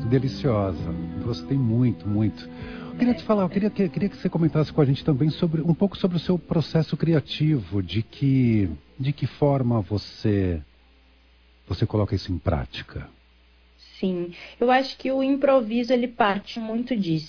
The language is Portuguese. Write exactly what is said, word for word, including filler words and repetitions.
Deliciosa. Gostei muito, muito. Eu queria te falar, eu queria, que- queria que você comentasse com a gente também sobre um pouco sobre o seu processo criativo, de que, de que forma você, você coloca isso em prática. Sim, eu acho que o improviso ele parte muito disso.